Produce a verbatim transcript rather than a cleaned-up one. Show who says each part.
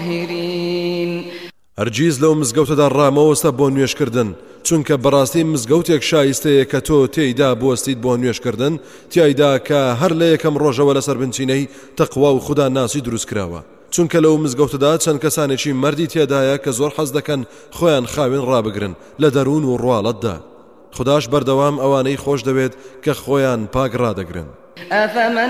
Speaker 1: هەرگیز لەو مزگەوتەدا ڕامەوەستە بۆ نوێشکردن، چونکە بەڕاستی مزگەوتێک شایستەیە کە تۆ تێیدا بوەستیت بۆ نوێشکردن، تیایدا کە هەر لە یەکەم ڕۆژەوە لەسەر بنچینەی تەقوا و خوددا ناسی دروست کراوە. چونکە لەو مزگەوتەدا چەند کەسانێکی مردی تێدایە کە زۆر حەز دەکەن خۆیان خاوێن ڕابگرن لە دەروون و ڕواڵەتدا. خودداش بەردەوام ئەوانەی خۆش دەوێت کە خۆیان پاک ڕادەگرن.